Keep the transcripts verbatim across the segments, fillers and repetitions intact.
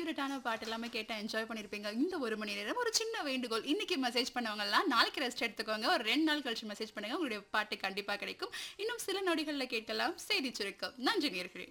ஃபேவரட்டான பாட்டு எல்லாமே கேட்டு என்ஜாய் பண்ணியிருப்பீங்க. இந்த ஒரு மணி நேரம் ஒரு சின்ன வேண்டுகோள். இன்னைக்கு மெசேஜ் பண்ணவங்கலாம் நாளைக்கு ரெஸ்ட் எடுத்துக்கோங்க. ஒரு ரெண்டு நாள் கழிச்சு மெசேஜ் பண்ணுங்க. உங்களுடைய பாட்டு கண்டிப்பா கிடைக்கும். இன்னும் சில நொடிகள்ல கேட்கலாம் செய்தி சுருக்கம். நன்றி நேயர்களே.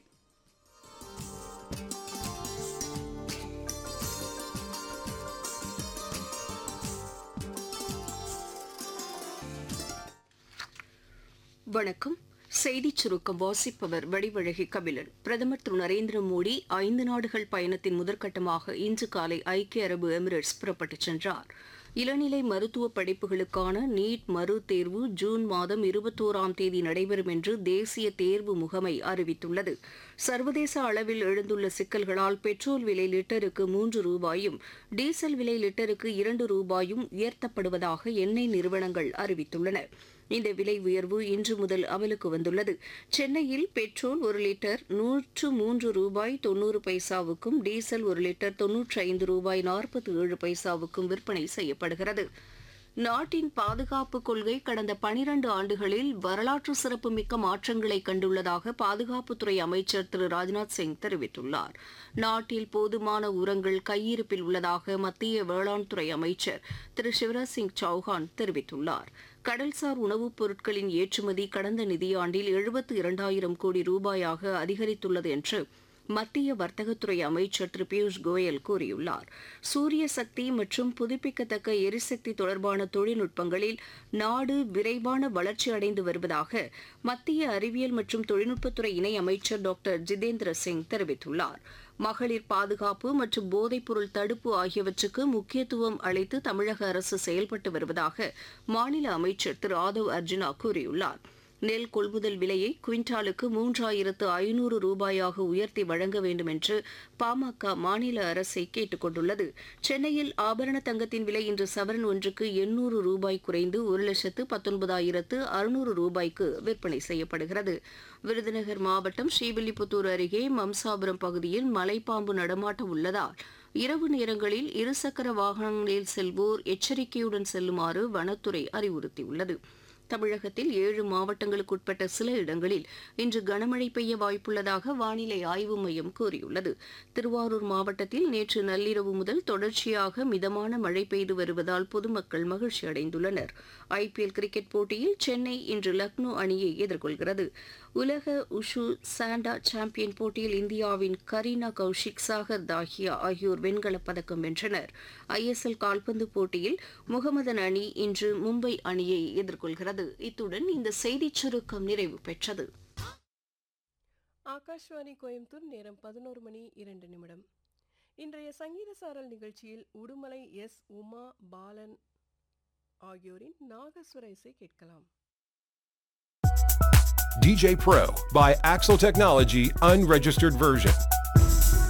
வணக்கம். செய்திச் சுருக்கம் வாசிப்பவர் வடிவழகி கபிலன். பிரதமர் திரு நரேந்திர மோடி ஐந்து நாடுகள் பயணத்தின் முதற்கட்டமாக இன்று காலை ஐக்கிய அரபு எமிரேட்ஸ் புறப்பட்டுச் சென்றார். இளநிலை மருத்துவ படிப்புகளுக்கான நீட் மறு தேர்வு ஜூன் மாதம் இருபத்தோராம் தேதி நடைபெறும் என்று தேசிய தேர்வு முகமை அறிவித்துள்ளது. சர்வதேச அளவில் எழுந்துள்ள சிக்கல்களால் பெட்ரோல் விலை லிட்டருக்கு மூன்று ரூபாயும் டீசல் விலை லிட்டருக்கு இரண்டு ரூபாயும் உயர்த்தப்படுவதாக எண்ணெய் நிறுவனங்கள் அறிவித்துள்ளன. இந்த விலை உயர்வு இன்று முதல் அமலுக்கு வந்துள்ளது. சென்னையில் பெட்ரோல் ஒரு லிட்டர் நூற்று மூன்று ரூபாய் தொன்னூறு பைசாவுக்கும் டீசல் ஒரு லிட்டர் தொன்னூற்றி ஐந்து ரூபாய் நாற்பத்தி ஏழு பைசாவுக்கும் விற்பனை செய்யப்படுகிறது. நாட்டின் பாதுகாப்பு கொள்கை கடந்த பனிரண்டு ஆண்டுகளில் வரலாற்று சிறப்புமிக்க மாற்றங்களை கண்டுள்ளதாக பாதுகாப்புத்துறை அமைச்சர் திரு ராஜ்நாத் சிங் தெரிவித்துள்ளார். நாட்டில் போதுமான உரங்கள் கையிருப்பில் உள்ளதாக மத்திய வேளாண் துறை அமைச்சர் திரு சிவராஜ் சிங் சௌஹான் தெரிவித்துள்ளார். கடல்சார் உணவுப் பொருட்களின் ஏற்றுமதி கடந்த நிதியாண்டில் எழுபத்து இரண்டாயிரம் கோடி ரூபாயாக அதிகரித்துள்ளது என்று மத்திய வர்த்தகத்துறை அமைச்சர் திரு பியூஷ் கோயல் கூறியுள்ளார். சூரிய சக்தி மற்றும் புதுப்பிக்கத்தக்க எரிசக்தி தொடர்பான தொழில்நுட்பங்களில் நாடு விரைவான வளர்ச்சி அடைந்து வருவதாக மத்திய அறிவியல் மற்றும் தொழில்நுட்பத்துறை இணை அமைச்சர் டாக்டர் ஜிதேந்திர சிங் தெரிவித்துள்ளார். மகளிர் பாதுகாப்பு மற்றும் போதைப்பொருள் தடுப்பு ஆகியவற்றுக்கு முக்கியத்துவம் அளித்து தமிழக அரசு செயல்பட்டு வருவதாக மாநில அமைச்சர் திரு ஆதவ் அர்ஜுனா கூறியுள்ளார். நெல் கொள்முதல் விலையை குவிண்டாலுக்கு மூன்றாயிரத்து ஐநூறு ரூபாயாக உயர்த்தி வழங்க வேண்டும் என்று பாமக மாநில அரசை கேட்டுக் கொண்டுள்ளது. சென்னையில் ஆபரண தங்கத்தின் விலை இன்று சவரன் ஒன்றுக்கு எண்ணூறு ரூபாய் குறைந்து ஒரு லட்சத்து பத்தொன்பதாயிரத்து அறுநூறு ரூபாய்க்கு விற்பனை செய்யப்படுகிறது. விருதுநகர் மாவட்டம் ஸ்ரீவில்லிபுத்தூர் அருகே மம்சாபுரம் பகுதியில் மலைப்பாம்பு நடமாட்டம் உள்ளதால் இரவு நேரங்களில் இருசக்கர வாகனங்களில் செல்வோர் எச்சரிக்கையுடன் செல்லுமாறு வனத்துறை அறிவுறுத்தியுள்ளது. தமிழகத்தில் ஏழு மாவட்டங்களுக்குட்பட்ட சில இடங்களில் இன்று கனமழை பெய்ய வாய்ப்புள்ளதாக வானிலை ஆய்வு மையம் கூறியுள்ளது. திருவாரூர் மாவட்டத்தில் நேற்று நள்ளிரவு முதல் தொடர்ச்சியாக மிதமான மழை பெய்து வருவதால் பொதுமக்கள் மகிழ்ச்சி அடைந்துள்ளனர். ஐபிஎல் கிரிக்கெட் போட்டியில் சென்னை இன்று லக்னோ அணியை எதிர்கொள்கிறது. உலக உஷு சாண்டா சாம்பியன் போட்டியில் இந்தியாவின் கரீனா கௌஷிக், சாகர் தாஹியா ஆகியோர் வெண்கலப் பதக்கம் வென்றனர். ஐஎஸ்எல் கால்பந்து போட்டியில் முகமதன் அணி இன்று மும்பை அணியை எதிர்கொள்கிறது. இத்துடன் இந்த செய்திச் சுருக்கம் நிறைவு பெற்றது. ஆகாஷ்வாணி கோயம்புத்தூர், நேரம் பதினோரு மணி இரண்டு நிமிடம். இன்றைய சங்கீத சாரல் நிகழ்ச்சியில் உடுமலை எஸ் உமா பாலன் ஆகியோரின் நாகஸ்வர இசை கேட்கலாம். D J Pro by Axel Technology Unregistered Version.